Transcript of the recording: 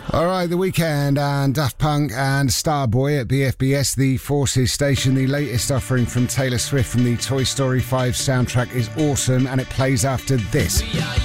All right, The Weeknd and Daft Punk and Starboy at BFBS, the Forces station. The latest offering from Taylor Swift from the Toy Story 5 soundtrack is awesome, and it plays after this. We are